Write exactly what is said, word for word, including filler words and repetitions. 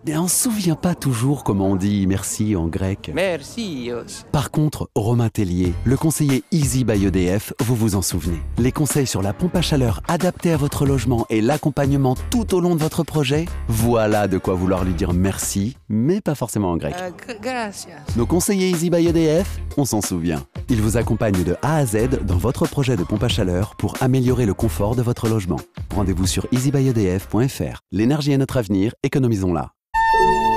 Et on se souvient pas toujours comment on dit merci en grec. Mercios. Par contre, Romain Tellier, le conseiller Easy by E D F, vous vous en souvenez. Les conseils sur la pompe à chaleur adaptée à votre logement et l'accompagnement tout au long de votre projet, voilà de quoi vouloir lui dire merci, mais pas forcément en grec. Uh, g- gracias. Nos conseillers Easy by E D F, on s'en souvient. Ils vous accompagnent de A à Z dans votre projet de pompe à chaleur pour améliorer le confort de votre logement. Rendez-vous sur easy by e d f point f r. L'énergie est notre avenir, économisons-la.